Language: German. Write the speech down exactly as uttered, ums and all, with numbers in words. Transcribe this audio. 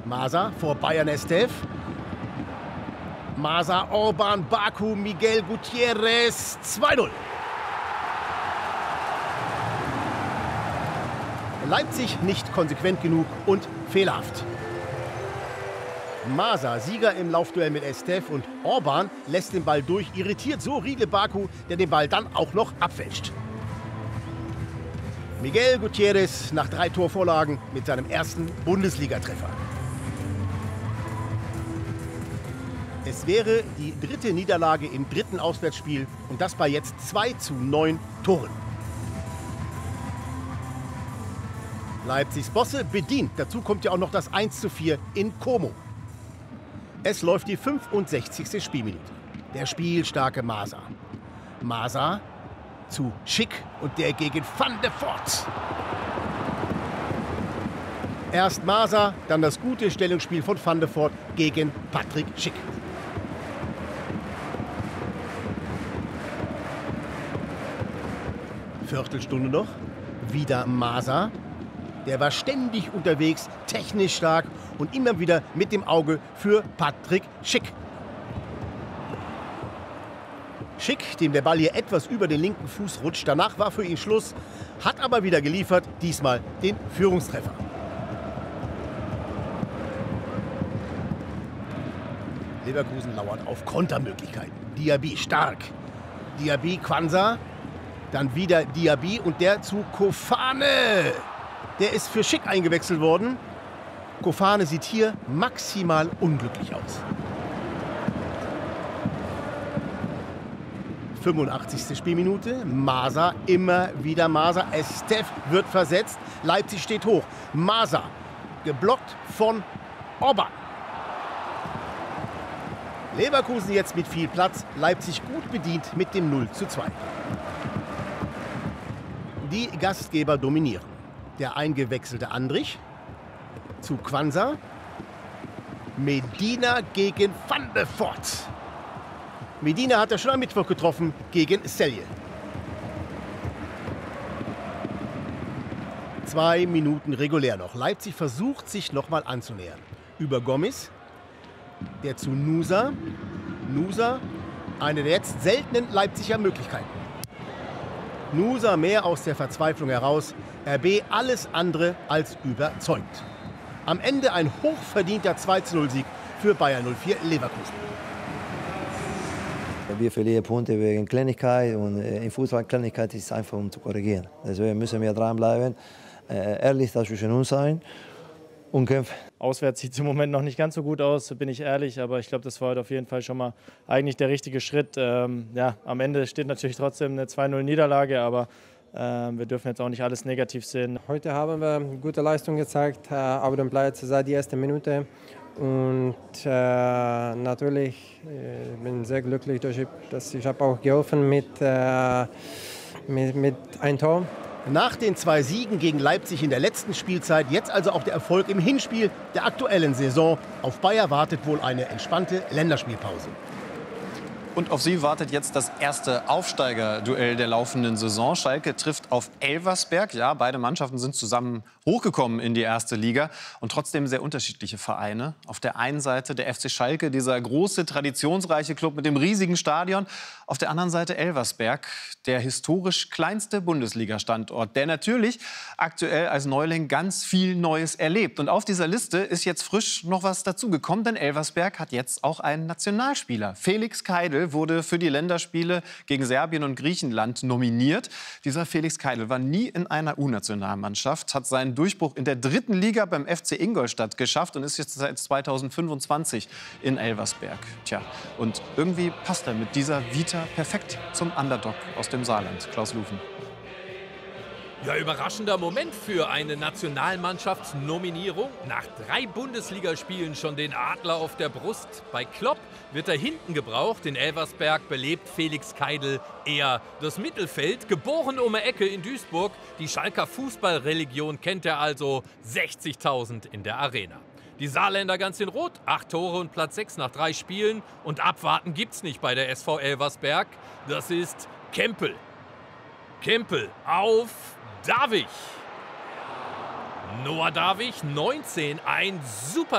Masa vor Bayern Estev. Masa, Orban, Baku, Miguel Gutierrez, zwei null. Leipzig nicht konsequent genug und fehlerhaft. Masa, Sieger im Laufduell mit Estev, und Orban lässt den Ball durch, irritiert so Riedle Baku, der den Ball dann auch noch abfälscht. Miguel Gutierrez nach drei Torvorlagen mit seinem ersten Bundesligatreffer. Es wäre die dritte Niederlage im dritten Auswärtsspiel und das bei jetzt zwei zu neun Toren. Leipzigs Bosse bedient. Dazu kommt ja auch noch das eins zu vier in Como. Es läuft die fünfundsechzigste Spielminute. Der spielstarke Masa. Masa zu Schick und der gegen Van de Voort. Erst Masa, dann das gute Stellungsspiel von Van de Voort gegen Patrick Schick. Viertelstunde noch. Wieder Masa. Der war ständig unterwegs, technisch stark und immer wieder mit dem Auge für Patrick Schick. Schick, dem der Ball hier etwas über den linken Fuß rutscht. Danach war für ihn Schluss, hat aber wieder geliefert, diesmal den Führungstreffer. Leverkusen lauert auf Kontermöglichkeiten. Diaby stark. Diaby, Quansah, dann wieder Diaby und der zu Kofane. Der ist für Schick eingewechselt worden. Kofane sieht hier maximal unglücklich aus. fünfundachtzigste Spielminute. Masa, immer wieder Masa. Estev wird versetzt. Leipzig steht hoch. Masa, geblockt von Orban. Leverkusen jetzt mit viel Platz. Leipzig gut bedient mit dem null zu zwei. Die Gastgeber dominieren. Der eingewechselte Andrich zu Quansah. Medina gegen Van de Voort. Medina hat er schon am Mittwoch getroffen gegen Celje. Zwei Minuten regulär noch. Leipzig versucht, sich noch mal anzunähern. Über Gomis, der zu Nusa. Nusa, eine der jetzt seltenen Leipziger Möglichkeiten. Nusa mehr aus der Verzweiflung heraus. R B alles andere als überzeugt. Am Ende ein hochverdienter zwei zu null Sieg für Bayer null vier Leverkusen. Wir verlieren Punkte wegen Kleinigkeit und in Fußball Kleinigkeit ist einfach um zu korrigieren. Deswegen müssen wir dranbleiben, ehrlich zwischen uns sein und kämpfen. Auswärts sieht es im Moment noch nicht ganz so gut aus, bin ich ehrlich, aber ich glaube, das war heute auf jeden Fall schon mal eigentlich der richtige Schritt. Ähm, ja, am Ende steht natürlich trotzdem eine zwei null Niederlage, aber ähm, wir dürfen jetzt auch nicht alles negativ sehen. Heute haben wir gute Leistung gezeigt, äh, auf dem Platz seit der ersten Minute. Und äh, natürlich äh, bin ich sehr glücklich, dass ich, dass ich habe auch geholfen mit, äh, mit, mit einem Tor. Nach den zwei Siegen gegen Leipzig in der letzten Spielzeit, jetzt also auch der Erfolg im Hinspiel der aktuellen Saison. Auf Bayer wartet wohl eine entspannte Länderspielpause. Und auf sie wartet jetzt das erste Aufsteigerduell der laufenden Saison. Schalke trifft auf Elversberg. Ja, beide Mannschaften sind zusammen hochgekommen in die erste Liga und trotzdem sehr unterschiedliche Vereine. Auf der einen Seite der F C Schalke, dieser große, traditionsreiche Club mit dem riesigen Stadion. Auf der anderen Seite Elversberg, der historisch kleinste Bundesliga-Standort, der natürlich aktuell als Neuling ganz viel Neues erlebt. Und auf dieser Liste ist jetzt frisch noch was dazugekommen, denn Elversberg hat jetzt auch einen Nationalspieler. Felix Keidl wurde für die Länderspiele gegen Serbien und Griechenland nominiert. Dieser Felix Keidl war nie in einer U-Nationalmannschaft, hat seinen Durchbruch in der dritten Liga beim F C Ingolstadt geschafft und ist jetzt seit zweitausendfünfundzwanzig in Elversberg. Tja, und irgendwie passt er mit dieser Vita perfekt zum Underdog aus dem Saarland. Klaus Lufen. Ja, überraschender Moment für eine Nationalmannschaftsnominierung. Nach drei Bundesligaspielen schon den Adler auf der Brust. Bei Klopp wird er hinten gebraucht. In Elversberg belebt Felix Keidl eher das Mittelfeld. Geboren um die Ecke in Duisburg. Die Schalker Fußballreligion kennt er also. sechzigtausend in der Arena. Die Saarländer ganz in Rot. Acht Tore und Platz sechs nach drei Spielen. Und abwarten gibt's nicht bei der S V Elversberg. Das ist Kempel. Kempel auf Davich. Noah Davich, neunzehn, ein super